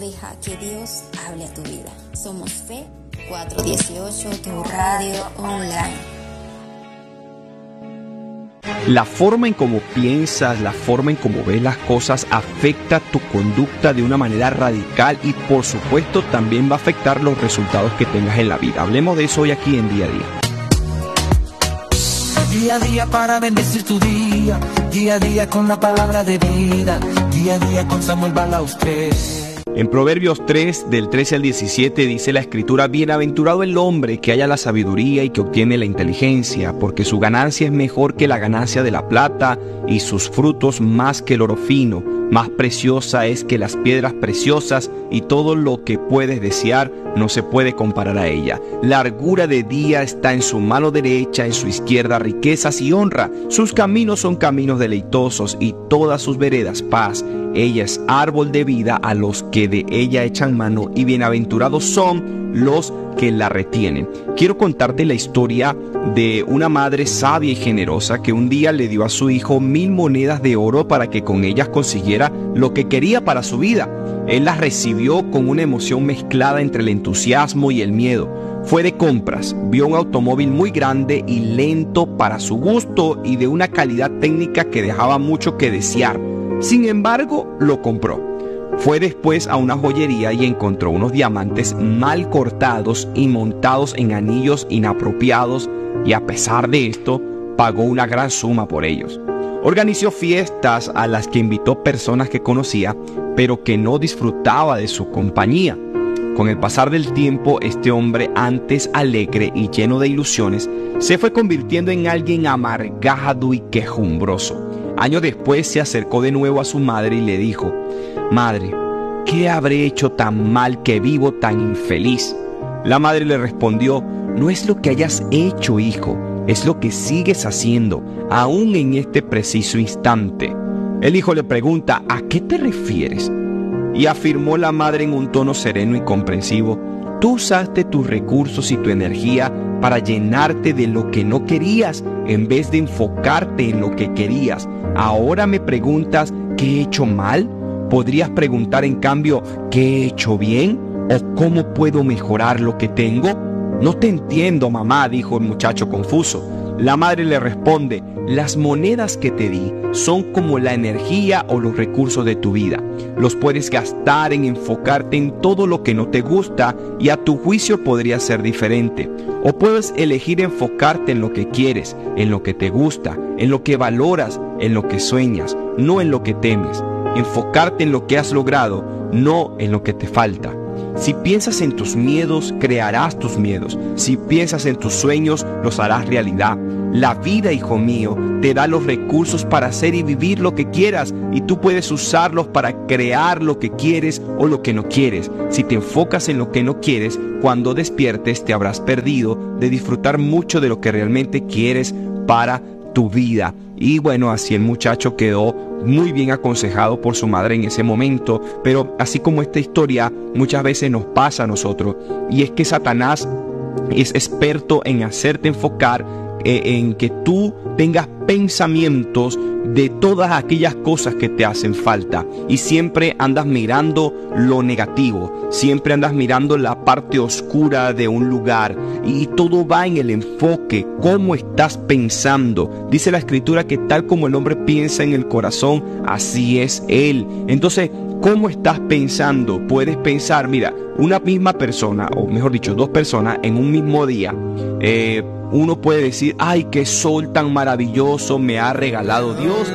Deja que Dios hable a tu vida. Somos Fe 418, tu radio online. La forma en cómo piensas, la forma en cómo ves las cosas afecta tu conducta de una manera radical y por supuesto también va a afectar los resultados que tengas en la vida. Hablemos de eso hoy aquí en Día a Día. Día a día para bendecir tu día, día a día con la palabra de vida, día a día con Samuel Balaustres. En Proverbios 3, del 13 al 17, dice la Escritura: bienaventurado el hombre que halla la sabiduría y que obtiene la inteligencia, porque su ganancia es mejor que la ganancia de la plata, y sus frutos más que el oro fino. Más preciosa es que las piedras preciosas, y todo lo que puedes desear no se puede comparar a ella. Largura de día está en su mano derecha, en su izquierda riquezas y honra. Sus caminos son caminos deleitosos, y todas sus veredas paz. Ella es árbol de vida a los que de ella echan mano, y bienaventurados son los que la retienen. Quiero contarte la historia de una madre sabia y generosa que un día le dio a su hijo 1000 monedas de oro para que con ellas consiguiera lo que quería para su vida. Él las recibió con una emoción mezclada entre el entusiasmo y el miedo. Fue de compras, vio un automóvil muy grande y lento para su gusto y de una calidad técnica que dejaba mucho que desear. Sin embargo, lo compró. Fue después a una joyería y encontró unos diamantes mal cortados y montados en anillos inapropiados, y a pesar de esto, pagó una gran suma por ellos. Organizó fiestas a las que invitó personas que conocía, pero que no disfrutaba de su compañía. Con el pasar del tiempo, este hombre, antes alegre y lleno de ilusiones, se fue convirtiendo en alguien amargado y quejumbroso. Años después se acercó de nuevo a su madre y le dijo: «Madre, ¿qué habré hecho tan mal que vivo tan infeliz?». La madre le respondió: «No es lo que hayas hecho, hijo, es lo que sigues haciendo, aún en este preciso instante». El hijo le pregunta: «¿A qué te refieres?». Y afirmó la madre en un tono sereno y comprensivo: «Tú usaste tus recursos y tu energía para llenarte de lo que no querías, en vez de enfocarte en lo que querías. Ahora me preguntas ¿qué he hecho mal? Podrías preguntar en cambio ¿qué he hecho bien? ¿O cómo puedo mejorar lo que tengo?». «No te entiendo, mamá», dijo el muchacho confuso. La madre le responde: «Las monedas que te di son como la energía o los recursos de tu vida. Los puedes gastar en enfocarte en todo lo que no te gusta y a tu juicio podría ser diferente. O puedes elegir enfocarte en lo que quieres, en lo que te gusta, en lo que valoras, en lo que sueñas, no en lo que temes. Enfocarte en lo que has logrado, no en lo que te falta. Si piensas en tus miedos, crearás tus miedos. Si piensas en tus sueños, los harás realidad. La vida, hijo mío, te da los recursos para hacer y vivir lo que quieras, y tú puedes usarlos para crear lo que quieres o lo que no quieres. Si te enfocas en lo que no quieres, cuando despiertes te habrás perdido de disfrutar mucho de lo que realmente quieres para tu vida». Y bueno, así el muchacho quedó muy bien aconsejado por su madre en ese momento. Pero así como esta historia muchas veces nos pasa a nosotros, y es que Satanás es experto en hacerte enfocar en que tú tengas pensamientos de todas aquellas cosas que te hacen falta, y siempre andas mirando lo negativo, siempre andas mirando la parte oscura de un lugar, y todo va en el enfoque, cómo estás pensando. Dice la Escritura que tal como el hombre piensa en el corazón, así es él. Entonces, ¿cómo estás pensando? Puedes pensar, mira, una misma persona, o mejor dicho, dos personas en un mismo día, uno puede decir: «Ay, qué sol tan maravilloso me ha regalado Dios».